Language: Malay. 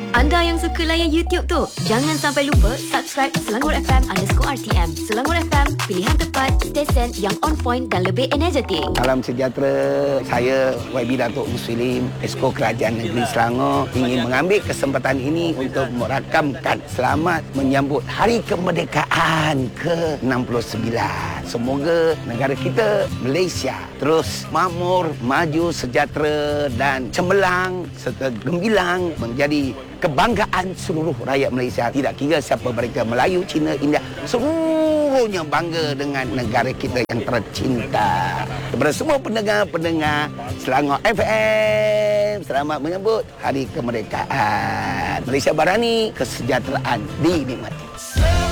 Anda yang suka layan YouTube tu, jangan sampai lupa subscribe Selangor FM_RTM. Selangor FM, pilihan tepat, stesen yang on point dan lebih energetik. Salam sejahtera. Saya YB Datuk Muslim, Esko Kerajaan Negeri Selangor, ingin mengambil kesempatan ini untuk merakamkan selamat menyambut Hari Kemerdekaan ke-69. Semoga negara kita, Malaysia, terus makmur, maju, sejahtera dan cemerlang serta gemilang menjadi kebanggaan seluruh rakyat Malaysia. Tidak kira siapa mereka, Melayu, Cina, India, seluruhnya bangga dengan negara kita yang tercinta. Kepada semua pendengar-pendengar Selangor FM, selamat menyambut Hari Kemerdekaan. Malaysia Barani, kesejahteraan dinikmati.